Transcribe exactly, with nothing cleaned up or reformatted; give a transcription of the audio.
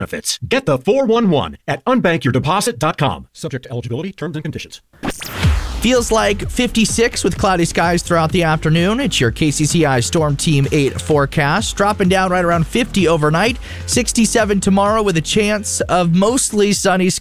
benefits. Get the four one one at unbank your deposit dot com. Subject to eligibility, terms and conditions. Feels like fifty-six with cloudy skies throughout the afternoon. It's your K C C I Storm Team eight forecast. Dropping down right around fifty overnight. sixty-seven tomorrow with a chance of mostly sunny skies.